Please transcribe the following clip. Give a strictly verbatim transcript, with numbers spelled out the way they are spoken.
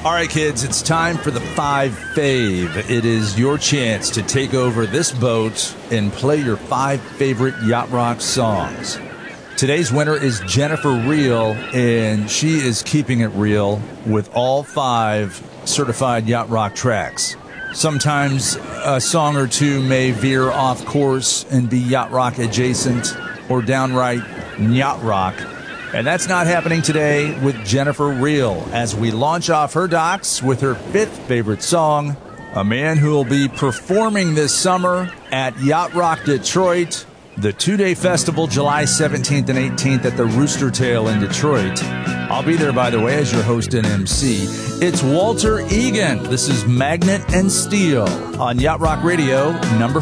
All right, kids, it's time for the five fave. It is your chance to take over this boat and play your five favorite Yacht Rock songs. Today's winner is Jennifer Real, and she is keeping it real with all five certified Yacht Rock tracks. Sometimes a song or two may veer off course and be Yacht Rock adjacent or downright Yacht Rock. And that's not happening today with Jennifer Real as we launch off her docs with her fifth favorite song, a man who will be performing this summer at Yacht Rock Detroit, the two-day festival July seventeenth and eighteenth at the Rooster Tail in Detroit. I'll be there, by the way, as your host and M C. It's Walter Egan. This is Magnet and Steel on Yacht Rock Radio, number